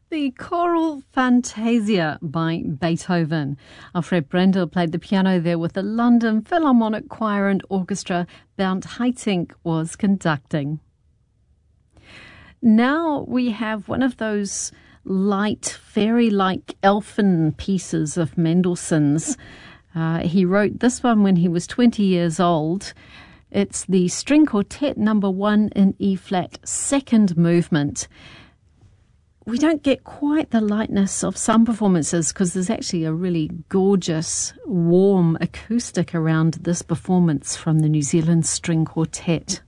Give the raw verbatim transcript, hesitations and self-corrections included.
The Choral Fantasia by Beethoven. Alfred Brendel played the piano there with the London Philharmonic Choir and Orchestra. Bernd Haitink was conducting. Now we have one of those light, fairy-like elfin pieces of Mendelssohn's. Uh, he wrote this one when he was twenty years old. It's the String Quartet number one in E-flat, second movement. We don't get quite the lightness of some performances because there's actually a really gorgeous, warm acoustic around this performance from the New Zealand String Quartet.